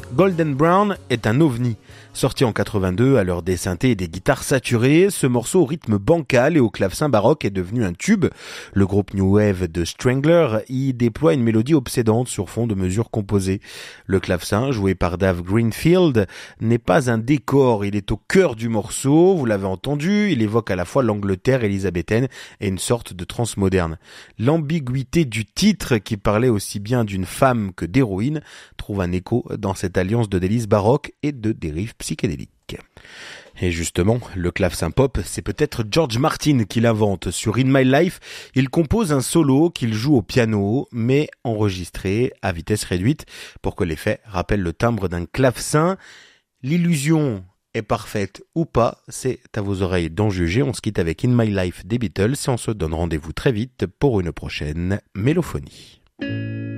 Golden Brown est un ovni. Sorti en 82 à l'heure des synthés et des guitares saturées, ce morceau au rythme bancal et au clavecin baroque est devenu un tube. Le groupe New Wave de Strangler y déploie une mélodie obsédante sur fond de mesures composées. Le clavecin, joué par Dave Greenfield, n'est pas un décor, il est au cœur du morceau, vous l'avez entendu, il évoque à la fois l'Angleterre élisabéthaine et une sorte de trance moderne. L'ambiguïté du titre, qui parlait aussi bien d'une femme que d'héroïne, trouve un écho dans cette alliance de délices baroques et de dérives psychédéliques. Et justement, le clavecin pop, c'est peut-être George Martin qui l'invente. Sur In My Life, il compose un solo qu'il joue au piano, mais enregistré à vitesse réduite pour que l'effet rappelle le timbre d'un clavecin. L'illusion est parfaite ou pas, c'est à vos oreilles d'en juger. On se quitte avec In My Life des Beatles et on se donne rendez-vous très vite pour une prochaine mélophonie.